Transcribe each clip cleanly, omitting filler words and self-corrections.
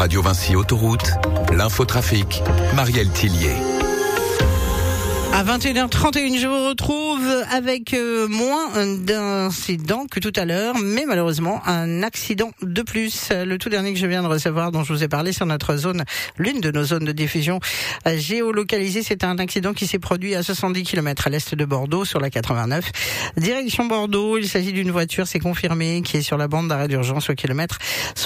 Radio Vinci Autoroute, l'infotrafic, Marielle Tillier. À 21h31, je vous retrouve avec moins d'incidents que tout à l'heure, mais malheureusement un accident de plus. Le tout dernier que je viens de recevoir, dont je vous ai parlé sur notre zone, l'une de nos zones de diffusion géolocalisée, c'est un accident qui s'est produit à 70 km à l'est de Bordeaux, sur la 89. Direction Bordeaux, il s'agit d'une voiture, c'est confirmé, qui est sur la bande d'arrêt d'urgence au kilomètre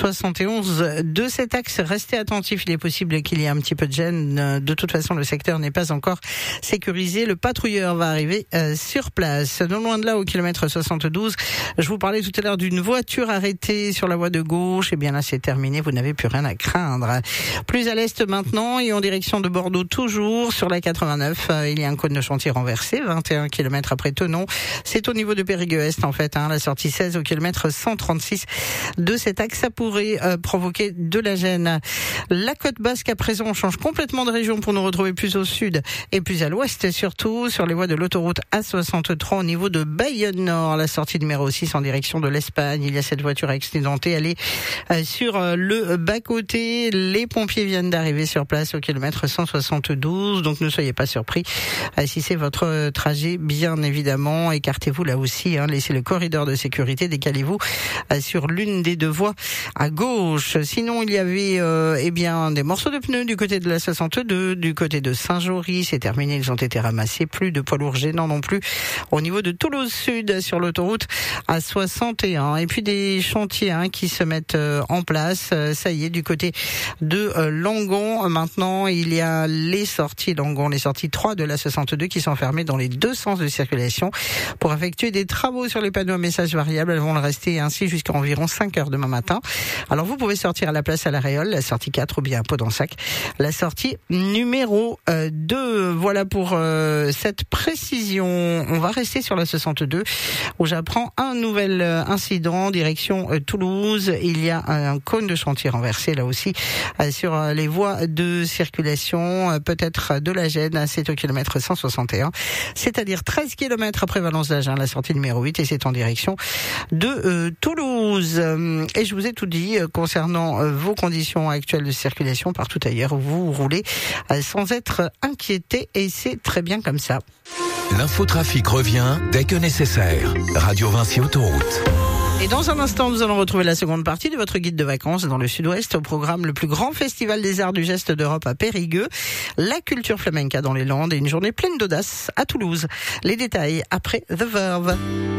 71 de cet axe. Restez attentifs, il est possible qu'il y ait un petit peu de gêne. De toute façon, le secteur n'est pas encore sécurisé. Le patrouilleur va arriver sur place. Non loin de là, au kilomètre 72, je vous parlais tout à l'heure d'une voiture arrêtée sur la voie de gauche. Et bien là, c'est terminé, vous n'avez plus rien à craindre. Plus à l'est maintenant, et en direction de Bordeaux, toujours sur la 89, il y a un cône de chantier renversé, 21 km après Thonon. C'est au niveau de Périgueux-Est, en fait, la sortie 16 au kilomètre 136 de cet axe. Ça pourrait provoquer de la gêne. La côte basque, à présent, on change complètement de région pour nous retrouver plus au sud et plus à l'ouest. Surtout sur les voies de l'autoroute A63 au niveau de Bayonne-Nord, la sortie numéro 6 en direction de l'Espagne. Il y a cette voiture accidentée, elle est sur le bas-côté. Les pompiers viennent d'arriver sur place au kilomètre 172, donc ne soyez pas surpris si c'est votre trajet, bien évidemment. Écartez-vous là aussi, laissez le corridor de sécurité, décalez-vous sur l'une des deux voies à gauche. Sinon, il y avait des morceaux de pneus du côté de la 62, du côté de Saint-Jory, c'est terminé, ils ont été ramassés, plus de poids lourds gênants non plus au niveau de Toulouse Sud sur l'autoroute à 61. Et puis des chantiers qui se mettent en place, ça y est, du côté de Langon. Maintenant, il y a les sorties Langon, les sorties 3 de la 62 qui sont fermées dans les deux sens de circulation pour effectuer des travaux sur les panneaux à messages variables. Elles vont le rester ainsi jusqu'à environ 5 heures demain matin. Alors vous pouvez sortir à la place à la Réole, la sortie 4 ou bien à Pau-d'Ensac, la sortie numéro 2. Voilà pour cette précision. On va rester sur la 62 où j'apprends un nouvel incident direction Toulouse. Il y a un cône de chantier renversé là aussi sur les voies de circulation, peut-être de la gêne. C'est au kilomètre 161, c'est-à-dire 13 km après Valence-d'Agen, la sortie numéro 8, et c'est en direction de Toulouse. Et je vous ai tout dit concernant vos conditions actuelles de circulation partout ailleurs où vous roulez sans être inquiété, et c'est très bien comme ça. L'infotrafic revient dès que nécessaire. Radio Vinci Autoroute. Et dans un instant, nous allons retrouver la seconde partie de votre guide de vacances dans le sud-ouest, au programme le plus grand festival des arts du geste d'Europe à Périgueux, la culture flamenca dans les Landes et une journée pleine d'audace à Toulouse. Les détails après The Verve.